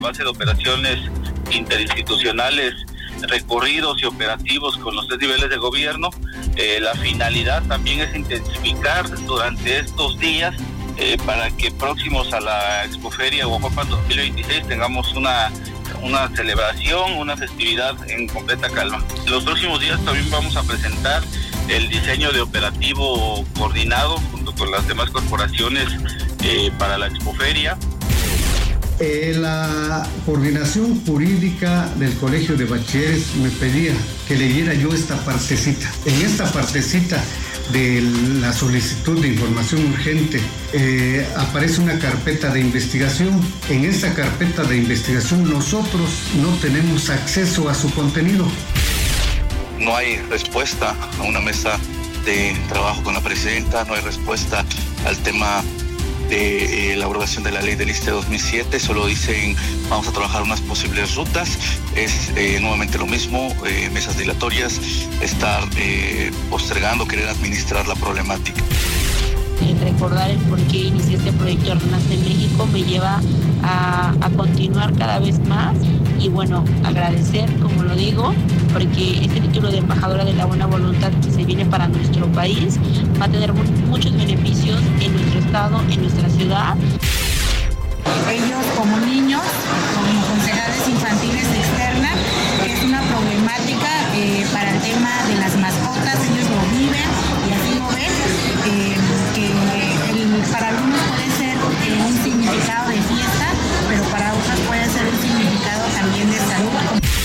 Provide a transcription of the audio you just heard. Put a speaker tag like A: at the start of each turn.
A: base de operaciones interinstitucionales, recorridos y operativos con los 3 niveles de gobierno. La finalidad también es intensificar durante estos días para que próximos a la Expoferia Huajuapan 2026 tengamos una celebración, una festividad en completa calma. Los próximos días también vamos a presentar el diseño de operativo coordinado junto con las demás corporaciones para la Expoferia.
B: La coordinación jurídica del Colegio de Bachilleres me pedía que leyera yo esta partecita. En esta partecita de la solicitud de información urgente aparece una carpeta de investigación. En esta carpeta de investigación nosotros no tenemos acceso a su contenido.
C: No hay respuesta a una mesa de trabajo con la presidenta, no hay respuesta al tema de la abrogación de la ley del ISSSTE 2007, solo dicen vamos a trabajar unas posibles rutas, es nuevamente lo mismo, mesas dilatorias, estar postergando, querer administrar la problemática.
D: Recordar el por qué inicié este proyecto Renace México me lleva a continuar cada vez más y bueno, agradecer, como lo digo, porque este título de embajadora de la buena voluntad que se viene para nuestro país va a tener muchos beneficios en nuestro estado, en nuestra ciudad.
E: Ellos como niños, como concejales infantiles